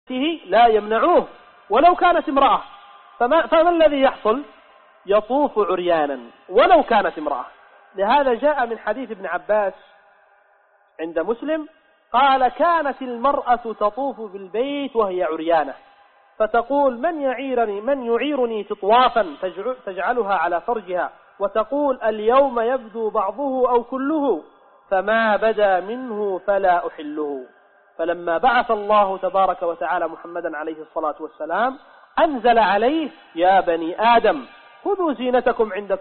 لا يمنعوه ولو كانت امرأة. فما الذي يحصل؟ يطوف عريانا ولو كانت امرأة. لهذا جاء من حديث ابن عباس عند مسلم قال: كانت المرأة تطوف بالبيت وهي عريانة فتقول: من يعيرني تطوافا تجعلها على فرجها، وتقول: اليوم يبدو بعضه أو كله، فما بدا منه فلا أحله. فلما بعث الله تبارك وتعالى محمدا عليه الصلاة والسلام أنزل عليه: يا بني آدم خذوا زينتكم عند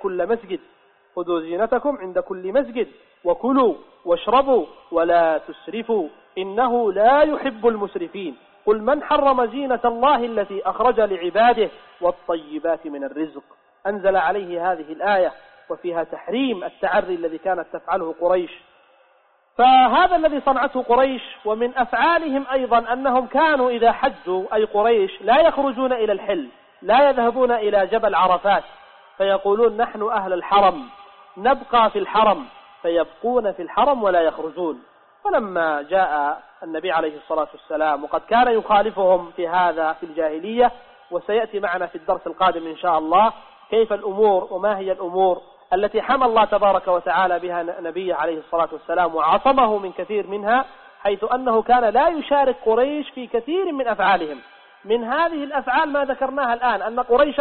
كل مسجد وكلوا واشربوا ولا تسرفوا إنه لا يحب المسرفين. قل من حرم زينة الله التي أخرج لعباده والطيبات من الرزق. أنزل عليه هذه الآية وفيها تحريم التعري الذي كانت تفعله قريش. فهذا الذي صنعته قريش. ومن أفعالهم أيضا أنهم كانوا إذا حجوا أي قريش لا يخرجون إلى الحل، لا يذهبون إلى جبل عرفات، فيقولون: نحن أهل الحرم نبقى في الحرم، فيبقون في الحرم ولا يخرجون. فلما جاء النبي عليه الصلاة والسلام وقد كان يخالفهم في هذا في الجاهلية، وسيأتي معنا في الدرس القادم إن شاء الله كيف الأمور وما هي الأمور التي حمى الله تبارك وتعالى بها نبيه عليه الصلاة والسلام وعصمه من كثير منها، حيث أنه كان لا يشارك قريش في كثير من أفعالهم. من هذه الأفعال ما ذكرناها الآن، أن قريشا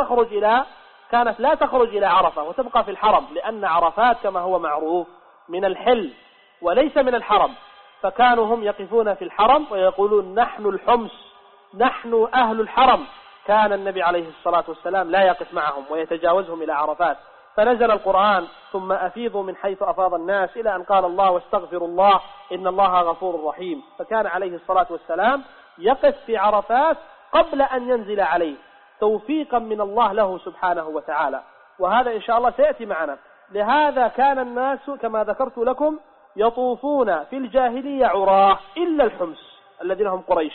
كانت لا تخرج إلى عرفة وتبقى في الحرم، لأن عرفات كما هو معروف من الحل وليس من الحرم. فكانوا هم يقفون في الحرم ويقولون: نحن الحمص، نحن أهل الحرم. كان النبي عليه الصلاة والسلام لا يقف معهم ويتجاوزهم إلى عرفات. فنزل القرآن: ثم أفيضوا من حيث أفاض الناس، إلى أن قال الله: واستغفروا الله إن الله غفور رحيم. فكان عليه الصلاة والسلام يقف في عرفات قبل أن ينزل عليه، توفيقا من الله له سبحانه وتعالى. وهذا إن شاء الله سيأتي معنا. لهذا كان الناس كما ذكرت لكم يطوفون في الجاهلية عراه إلا الحمص الذين هم قريش،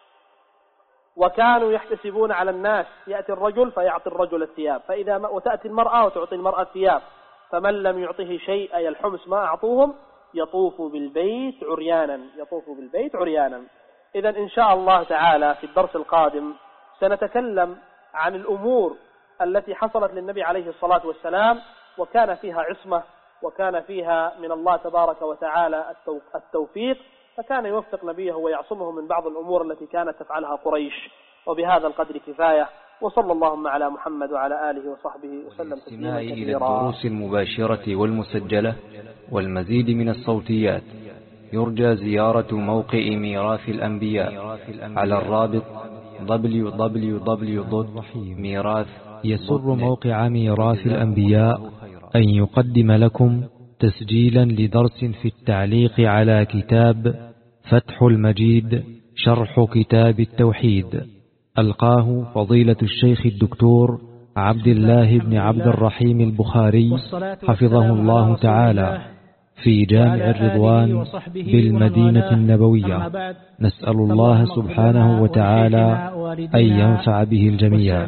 وكانوا يحتسبون على الناس. يأتي الرجل فيعطي الرجل الثياب، وتأتي المرأة وتعطي المرأة الثياب، فمن لم يعطه شيء أي الحمص ما أعطوهم يطوف بالبيت عريانا. إذن إن شاء الله تعالى في الدرس القادم سنتكلم عن الأمور التي حصلت للنبي عليه الصلاة والسلام وكان فيها عصمة وكان فيها من الله تبارك وتعالى التوفيق، فكان يوفق نبيه ويعصمه من بعض الأمور التي كانت تفعلها قريش. وبهذا القدر كفاية، وصلى اللهم على محمد وعلى آله وصحبه وسلم تسليما كثيرا. إلى الدروس المباشرة والمسجلة والمزيد من الصوتيات يرجى زيارة موقع ميراث الأنبياء على الرابط www.mirath. يسر موقع ميراث الأنبياء أن يقدم لكم تسجيلا لدرس في التعليق على كتاب فتح المجيد شرح كتاب التوحيد، ألقاه فضيلة الشيخ الدكتور عبد الله بن عبد الرحيم البخاري حفظه الله تعالى في جامع الرضوان بالمدينة النبوية. نسأل الله سبحانه وتعالى أن ينفع به الجميع.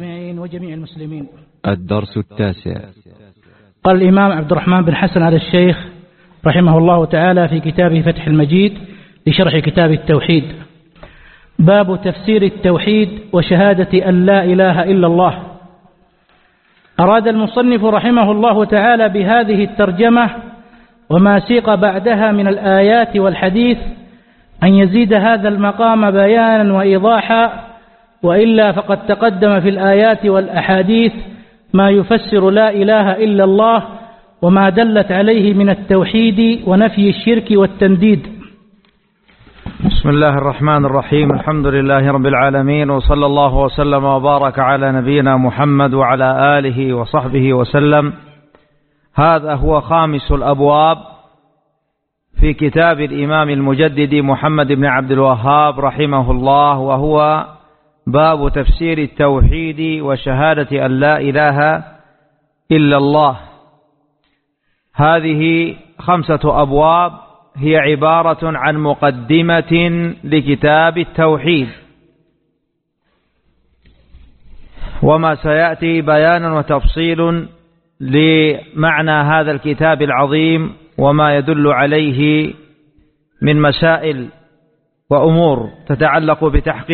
الدرس التاسع. قال الإمام عبد الرحمن بن حسن آل الشيخ رحمه الله تعالى في كتابه فتح المجيد لشرح كتاب التوحيد: باب تفسير التوحيد وشهادة أن لا إله إلا الله. أراد المصنف رحمه الله تعالى بهذه الترجمة وما سيق بعدها من الآيات والحديث أن يزيد هذا المقام بيانا وإيضاحا، وإلا فقد تقدم في الآيات والأحاديث ما يفسر لا إله إلا الله وما دلت عليه من التوحيد ونفي الشرك والتنديد. بسم الله الرحمن الرحيم. الحمد لله رب العالمين، وصلى الله وسلم وبارك على نبينا محمد وعلى آله وصحبه وسلم. هذا هو خامس الأبواب في كتاب الإمام المجدد محمد بن عبد الوهاب رحمه الله، وهو باب تفسير التوحيد وشهادة أن لا إله إلا الله. هذه 5 أبواب هي عبارة عن مقدمة لكتاب التوحيد، وما سيأتي بيان وتفصيل لمعنى هذا الكتاب العظيم وما يدل عليه من مسائل وأمور تتعلق بتحقيق